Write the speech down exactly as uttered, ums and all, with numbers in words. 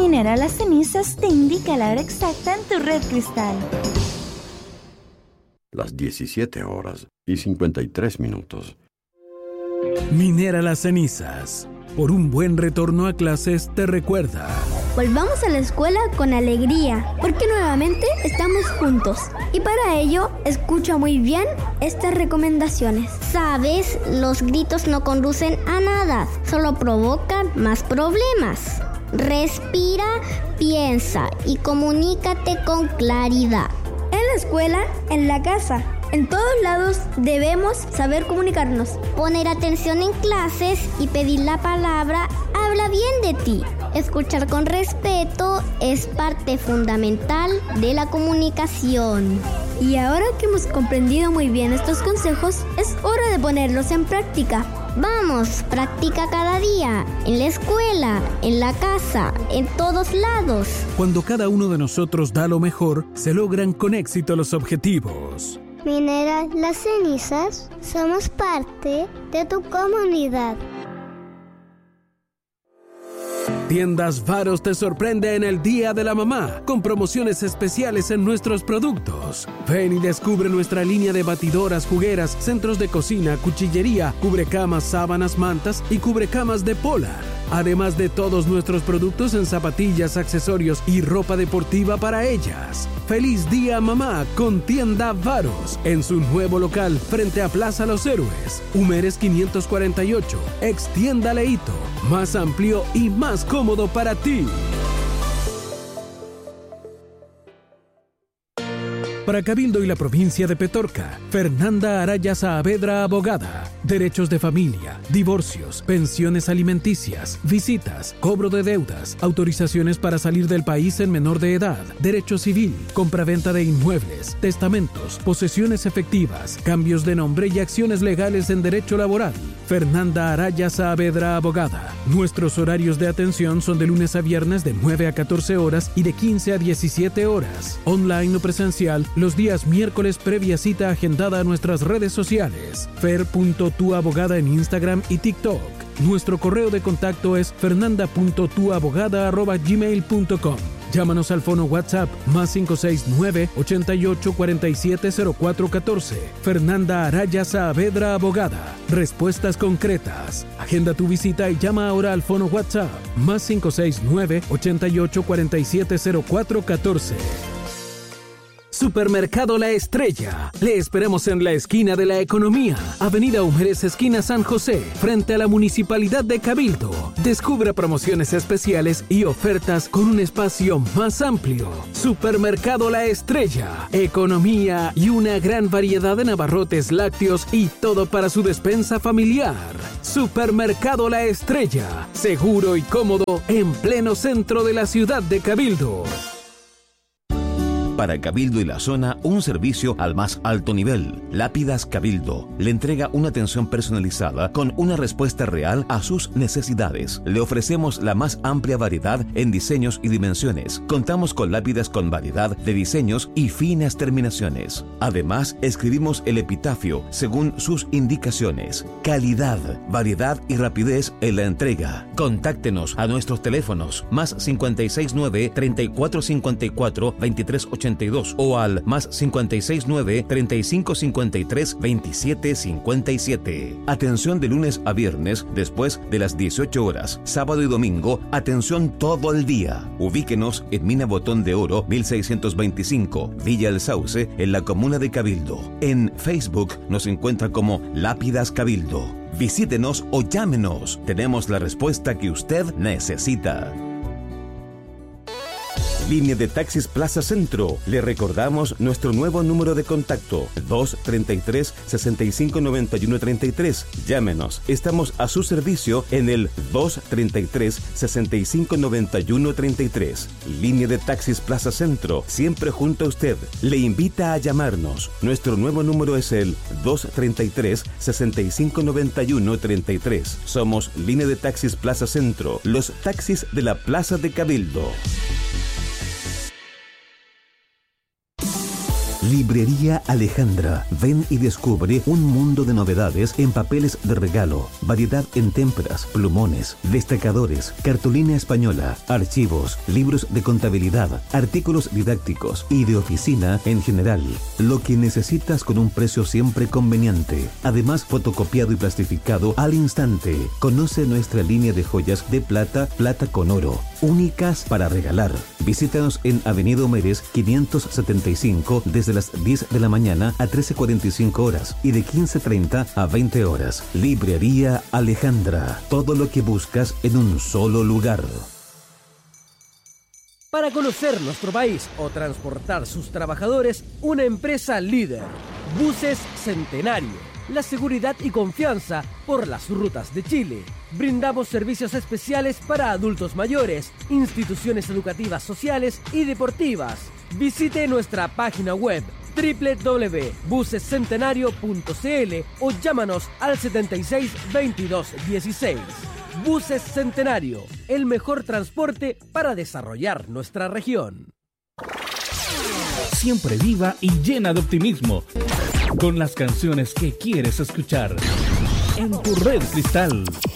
Minera Las Cenizas te indica la hora exacta en tu red Cristal. Las diecisiete horas y cincuenta y tres minutos. Minera Las Cenizas, por un buen retorno a clases, te recuerda: volvamos a la escuela con alegría, porque nuevamente estamos juntos. Y para ello, escucha muy bien estas recomendaciones. Sabes, los gritos no conducen a nada, solo provocan más problemas. Respira, piensa y comunícate con claridad. En la escuela, en la casa, en todos lados debemos saber comunicarnos. Poner atención en clases y pedir la palabra habla bien de ti. Escuchar con respeto es parte fundamental de la comunicación. Y ahora que hemos comprendido muy bien estos consejos, es hora de ponerlos en práctica. Vamos, practica cada día, en la escuela, en la casa, en todos lados. Cuando cada uno de nosotros da lo mejor, se logran con éxito los objetivos. Minera Las Cenizas, somos parte de tu comunidad. Tiendas Varos te sorprende en el Día de la Mamá, con promociones especiales en nuestros productos. Ven y descubre nuestra línea de batidoras, jugueras, centros de cocina, cuchillería, cubrecamas, sábanas, mantas y cubrecamas de Polar. Además de todos nuestros productos en zapatillas, accesorios y ropa deportiva para ellas. ¡Feliz Día Mamá con Tienda Varos! En su nuevo local frente a Plaza Los Héroes. Humeres quinientos cuarenta y ocho. Ex Tienda Leito. Más amplio y más cómodo para ti. Para Cabildo y la provincia de Petorca, Fernanda Araya Saavedra, abogada. Derechos de familia, divorcios, pensiones alimenticias, visitas, cobro de deudas, autorizaciones para salir del país en menor de edad, derecho civil, compraventa de inmuebles, testamentos, posesiones efectivas, cambios de nombre y acciones legales en derecho laboral. Fernanda Araya Saavedra, abogada. Nuestros horarios de atención son de lunes a viernes de nueve a catorce horas y de quince a diecisiete horas. Online o presencial los días miércoles previa cita agendada a nuestras redes sociales. fer punto tu abogada en Instagram y TikTok. Nuestro correo de contacto es fernanda punto tu abogada arroba gmail punto com. Llámanos al fono WhatsApp más cinco seis nueve, ochenta y ocho, cuarenta y siete, cero cuatro catorce. Fernanda Araya Saavedra, abogada. Respuestas concretas. Agenda tu visita y llama ahora al fono WhatsApp más cinco seis nueve, ochenta y ocho, cuarenta y siete, cero cuatro catorce. Supermercado La Estrella. Le esperamos en la esquina de la Economía, Avenida Humeres, esquina San José, frente a la Municipalidad de Cabildo. Descubra promociones especiales y ofertas con un espacio más amplio. Supermercado La Estrella. Economía y una gran variedad de abarrotes lácteos y todo para su despensa familiar. Supermercado La Estrella. Seguro y cómodo en pleno centro de la ciudad de Cabildo. Para Cabildo y la zona, un servicio al más alto nivel. Lápidas Cabildo le entrega una atención personalizada con una respuesta real a sus necesidades. Le ofrecemos la más amplia variedad en diseños y dimensiones. Contamos con lápidas con variedad de diseños y finas terminaciones. Además, escribimos el epitafio según sus indicaciones. Calidad, variedad y rapidez en la entrega. Contáctenos a nuestros teléfonos más cincuenta y seis nueve, treinta y cuatro cincuenta y cuatro, veintitrés ochenta y dos o al más cincuenta y seis nueve, treinta y cinco cincuenta y tres, veintisiete cincuenta y siete. Atención de lunes a viernes después de las dieciocho horas. Sábado y domingo, atención todo el día. Ubíquenos en Mina Botón de Oro mil seiscientos veinticinco, Villa El Sauce, en la comuna de Cabildo. En Facebook nos encuentra como Lápidas Cabildo. Visítenos o llámenos. Tenemos la respuesta que usted necesita. Línea de Taxis Plaza Centro. Le recordamos nuestro nuevo número de contacto: dos treinta y tres, sesenta y cinco, noventa y uno treinta y tres. Llámenos. Estamos a su servicio en el dos treinta y tres, sesenta y cinco, noventa y uno treinta y tres. Línea de Taxis Plaza Centro, siempre junto a usted. Le invita a llamarnos. Nuestro nuevo número es el dos treinta y tres, sesenta y cinco, noventa y uno treinta y tres. Somos Línea de Taxis Plaza Centro, los taxis de la Plaza de Cabildo. Librería Alejandra. Ven y descubre un mundo de novedades en papeles de regalo, variedad en témperas, plumones, destacadores, cartulina española, archivos, libros de contabilidad, artículos didácticos y de oficina en general. Lo que necesitas con un precio siempre conveniente. Además, fotocopiado y plastificado al instante. Conoce nuestra línea de joyas de plata, plata con oro, únicas para regalar. Visítanos en Avenida Homeres quinientos setenta y cinco desde las diez de la mañana a trece cuarenta y cinco horas y de quince treinta a veinte horas. Librería Alejandra. Todo lo que buscas en un solo lugar. Para conocer nuestro país o transportar sus trabajadores, una empresa líder. Buses Centenario. La seguridad y confianza por las rutas de Chile. Brindamos servicios especiales para adultos mayores, instituciones educativas sociales y deportivas. Visite nuestra página web doble u doble u doble u punto buses centenario punto c l o llámanos al setenta y seis veintidós dieciséis. Buses Centenario, el mejor transporte para desarrollar nuestra región. Siempre viva y llena de optimismo, con las canciones que quieres escuchar. En tu Red Cristal,